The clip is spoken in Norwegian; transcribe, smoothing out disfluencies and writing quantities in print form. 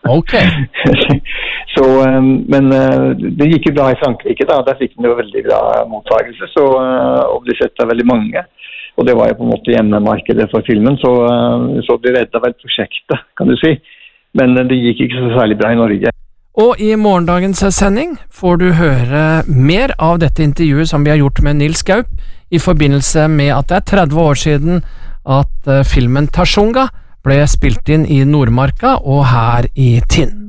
Ok. Så, men det gikk jo bra i Frankrike da, der fikk den jo veldig bra mottagelse, så, og ble sett av veldig mange. Og det var jo på en måte hjemmemarkedet for filmen, så de redda vel prosjektet, kan du si. Men det gikk ikke så særlig bra i Norge. Og i morgendagens sending får du høre mer av dette intervjuet som vi har gjort med Nils Gaup i forbindelse med at det er 30 år siden at filmen Tashunga ble spilt inn i Nordmarka og her i Tinn.